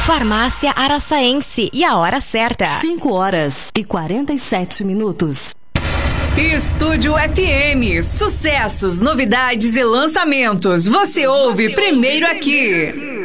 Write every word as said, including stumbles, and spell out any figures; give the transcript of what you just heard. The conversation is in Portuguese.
Farmácia Araçaense e a hora certa. cinco horas e quarenta e sete minutos. Estúdio F M. Sucessos, novidades e lançamentos. Você ouve primeiro aqui.